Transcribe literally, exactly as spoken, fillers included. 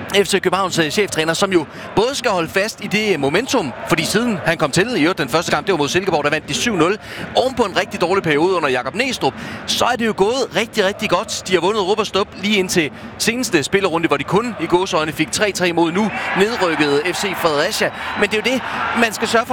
F C Københavns cheftræner, som jo både skal holde fast i det momentum, fordi siden han kom til i øvrigt den første kamp, det var mod Silkeborg, der vandt de syv nul, oven på en rigtig dårlig periode under Jakob Næstrup, så er det jo gået rigtig, rigtig godt. De har vundet Europa Stop lige indtil seneste spillerunde, hvor de kun i gåseøjne fik tre tre mod nu nedrykket F C Fredericia. Men det er jo det, man skal sørge for